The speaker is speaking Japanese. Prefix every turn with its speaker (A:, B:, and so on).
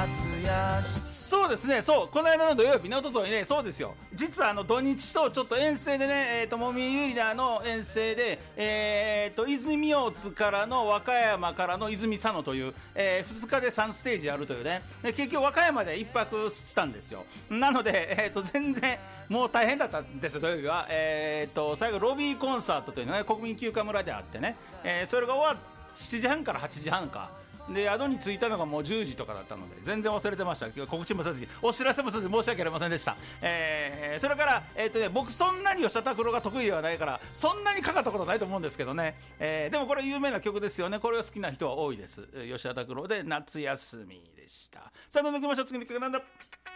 A: そうですね、そうこの間の土曜日ね、おとといね、そうですよ、実は土日とちょっと遠征でね、もみゆりなの遠征で、泉大津からの和歌山からの泉佐野という、2日で3ステージあるというね、で結局和歌山で1泊したんですよ。なので、全然もう大変だったんですよ、土曜日は。最後ロビーコンサートというのが、ね、国民休暇村であってね、それが終わって7時半から8時半かで、宿に着いたのがもう10時とかだったので全然忘れてました。告知もせずにお知らせもせず申し訳ありませんでした。それから、僕そんなに吉田拓郎が得意ではないからそんなにかかったことないと思うんですけどね、でもこれ有名な曲ですよね。これが好きな人は多いです。吉田拓郎で夏休みでした。さあ、どんどんいきましょう。次の曲なんだ。